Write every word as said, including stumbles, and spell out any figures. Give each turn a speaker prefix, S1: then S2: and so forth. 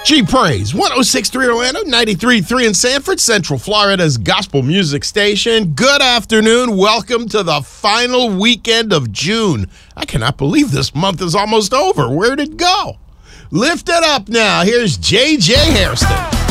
S1: G Praise, one oh six point three Orlando, ninety-three point three in Sanford, Central Florida's gospel music station. Good afternoon. Welcome to the final weekend of June. I cannot believe this month is almost over. Where'd it go? Lift it up now. Here's J J Hairston.